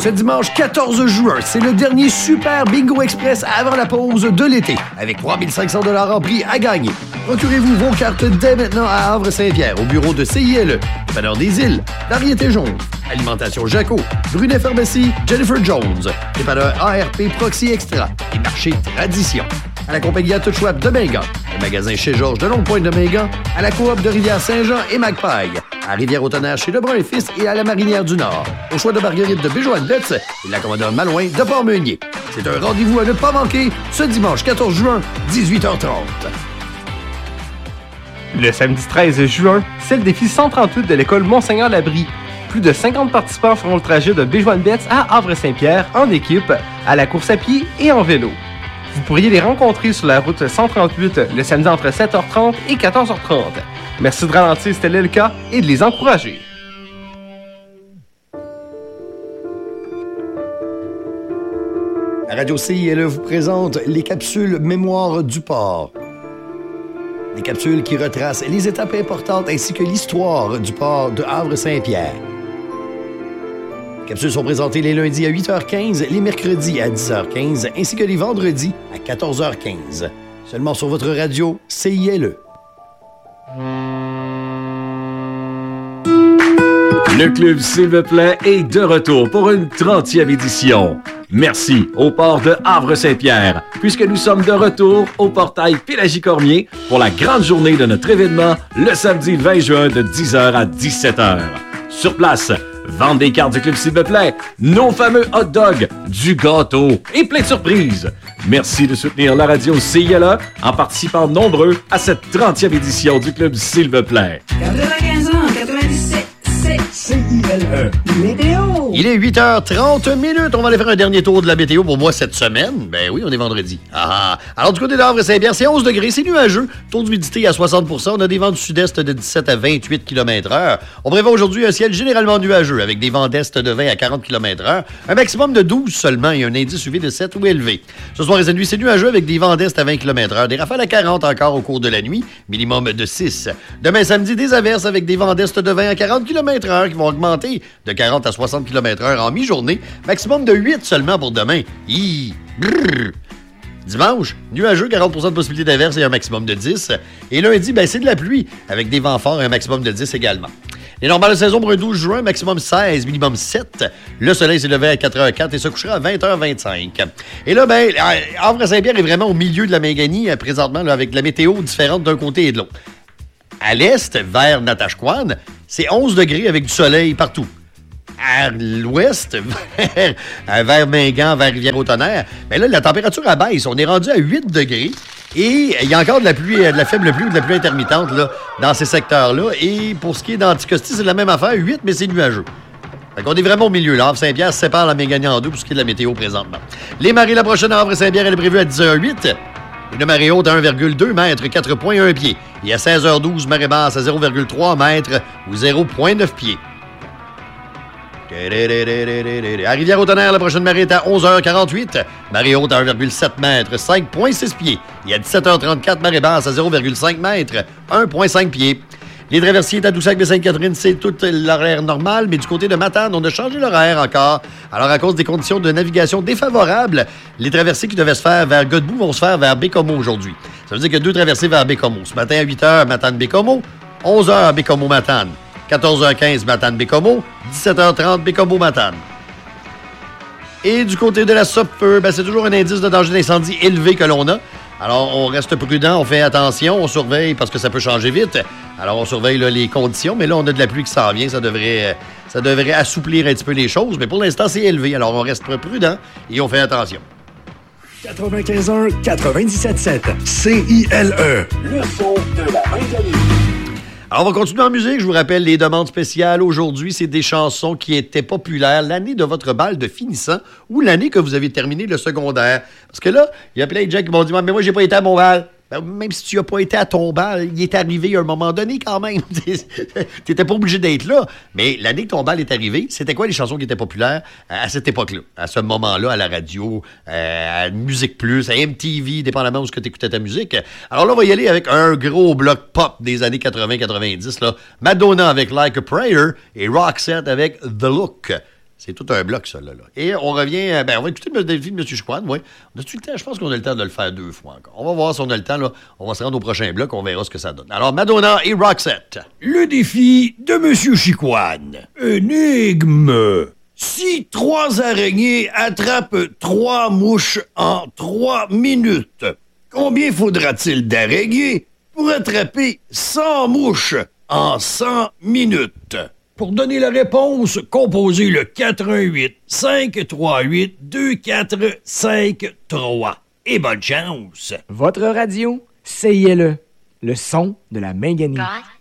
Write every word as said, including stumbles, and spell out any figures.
Ce dimanche quatorze juin, c'est le dernier Super Bingo Express avant la pause de l'été, avec trois mille cinq cents dollars en prix à gagner. Procurez-vous vos cartes dès maintenant à Havre-Saint-Pierre, au bureau de C I L E, Dépanneur des Îles, Variété Jaune, Alimentation Jaco, Brunet Pharmacie, Jennifer Jones, Dépanneur A R P Proxy Extra et Marché Tradition. À la compagnie à Touchouat de Mingan, au magasin chez Georges de Longue-Pointe de Mingan, à la coop de Rivière-Saint-Jean et Magpie, à Rivière-au-Tonnerre chez Lebrun et Fils et à la Marinière du Nord, au choix de Marguerite de Béjoine-Betz et la commandeur Malouin de Port-Meunier. C'est un rendez-vous à ne pas manquer ce dimanche quatorze juin, dix-huit heures trente. Le samedi treize juin, c'est le défi cent trente-huit de l'école Monseigneur-Labrie. Plus de cinquante participants feront le trajet de Béjoine-Betz à Havre-Saint-Pierre en équipe, à la course à pied et en vélo. Vous pourriez les rencontrer sur la route cent trente-huit le samedi entre sept heures trente et quatorze heures trente. Merci de ralentir si tel est le cas et de les encourager. La Radio C I L E vous présente les capsules Mémoire du port. Des capsules qui retracent les étapes importantes ainsi que l'histoire du port de Havre-Saint-Pierre. Les capsules sont présentées les lundis à huit heures quinze, les mercredis à dix heures quinze, ainsi que les vendredis à quatorze heures quinze. Seulement sur votre radio C I L E. Le Club S'il vous plaît est de retour pour une trentième édition. Merci au port de Havre-Saint-Pierre, puisque nous sommes de retour au portail Pélagie-Cormier pour la grande journée de notre événement le samedi vingt juin de dix heures à dix-sept heures. Sur place, vente des cartes du Club S'il vous plaît, nos fameux hot dogs, du gâteau et plein de surprises. Merci de soutenir la radio C I L E en participant nombreux à cette trentième édition du Club S'il vous plaît. quatre-vingt-quinze ans, quatre-vingt-dix-sept, c'est C I L E. Météo. Il est huit heures trente minutes. On va aller faire un dernier tour de la météo pour moi cette semaine. Ben oui, on est vendredi. Ah, alors du côté d'Havre-Saint-Pierre, c'est onze degrés, c'est nuageux. Taux d'humidité à soixante pour cent. On a des vents du sud-est de dix-sept à vingt-huit kilomètres heure. On prévoit aujourd'hui un ciel généralement nuageux avec des vents d'est de vingt à quarante kilomètres heure. Un maximum de douze seulement et un indice U V de sept ou élevé. Ce soir et cette nuit, c'est nuageux avec des vents d'est à vingt kilomètres heure. Des rafales à quarante encore au cours de la nuit. Minimum de six. Demain samedi, des averses avec des vents d'est de vingt à quarante kilomètres heure qui vont augmenter de quarante à soixante kilomètres heure en mi-journée. Maximum de huit seulement pour demain. Hi, brrr. Dimanche, nuageux, quarante pour cent de possibilité d'averse et un maximum de dix. Et lundi, ben, c'est de la pluie avec des vents forts et un maximum de dix également. Les normales de saison pour un douze juin, maximum seize, minimum sept. Le soleil s'est levé à quatre heures quatre et se couchera à vingt heures vingt-cinq. Et là, ben, Havre-Saint-Pierre est vraiment au milieu de la Minganie présentement là, avec la météo différente d'un côté et de l'autre. À l'est, vers Natashquan, c'est onze degrés avec du soleil partout. À l'ouest, vers, vers Mingan, vers Rivière-au-Tonnerre, mais là, la température abaisse. On est rendu à huit degrés et il y a encore de la pluie, de la faible pluie ou de la pluie intermittente là, dans ces secteurs-là. Et pour ce qui est d'Anticosti, c'est la même affaire, huit, mais c'est nuageux. Fait qu'on est vraiment au milieu. Là, Havre-Saint-Pierre sépare la Minganie en deux pour ce qui est de la météo présentement. Les marées, la prochaine à Havre-Saint-Pierre, elle est prévue à dix heures huit. Une marée haute à un virgule deux mètres, quatre virgule un pieds. Et à seize heures douze, marée basse à zéro virgule trois mètres ou zéro virgule neuf pieds. À Rivière-au-Tonnerre, la prochaine marée est à onze heures quarante-huit. Marée haute à un virgule sept mètres, cinq virgule six pieds. Et à dix-sept heures trente-quatre, marée basse à zéro virgule cinq mètres, un virgule cinq pieds. Les traversiers d'Tadoussac et Sainte-Catherine, c'est tout l'horaire normal, mais du côté de Matane, on a changé l'horaire encore. Alors, à cause des conditions de navigation défavorables, les traversiers qui devaient se faire vers Godbout vont se faire vers Bécomo aujourd'hui. Ça veut dire qu'il y a deux traversées vers Bécomo. Ce matin à huit heures, Matane-Bécomo, onze heures, Bécomo-Matane. quatorze heures quinze, Matane-Bécomo, dix-sept heures trente, Bécomo-Matane. Et du côté de la Sopfeu, ben, c'est toujours un indice de danger d'incendie élevé que l'on a. Alors, on reste prudent, on fait attention, on surveille parce que ça peut changer vite. Alors, on surveille là, les conditions, mais là, on a de la pluie qui s'en vient. Ça devrait, ça devrait assouplir un petit peu les choses, mais pour l'instant, c'est élevé. Alors, on reste prudent et on fait attention. quatre-vingt-quinze un quatre-vingt-dix-sept sept C I L E. Le son de la Minganie. Alors, on va continuer en musique. Je vous rappelle les demandes spéciales. Aujourd'hui, c'est des chansons qui étaient populaires l'année de votre bal de finissant ou l'année que vous avez terminé le secondaire. Parce que là, il y a plein de gens qui m'ont dit « Mais moi, j'ai pas été à mon bal. » Ben, même si tu n'as pas été à ton bal, il est arrivé à un moment donné quand même. Tu n'étais pas obligé d'être là. Mais l'année que ton bal est arrivé, c'était quoi les chansons qui étaient populaires à cette époque-là, à ce moment-là, à la radio, à Musique Plus, à M T V, dépendamment où tu écoutais ta musique. Alors là, on va y aller avec un gros bloc pop des années quatre-vingts quatre-vingt-dix. Là. Madonna avec Like a Prayer et Roxette avec The Look. C'est tout un bloc, ça, là. là. Et on revient... Ben, on va écouter le défi de M. Chicoine, oui. On a-tu le temps? Je pense qu'on a le temps de le faire deux fois encore. On va voir si on a le temps, là. On va se rendre au prochain bloc, on verra ce que ça donne. Alors, Madonna et Roxette. Le défi de M. Chicoine. Énigme. Si trois araignées attrapent trois mouches en trois minutes, combien faudra-t-il d'araignées pour attraper cent mouches en cent minutes? Pour donner la réponse, composez le quatre un huit, cinq trois huit, deux quatre cinq trois. Et bonne chance! Votre radio, C I L E, le son de la Minganie.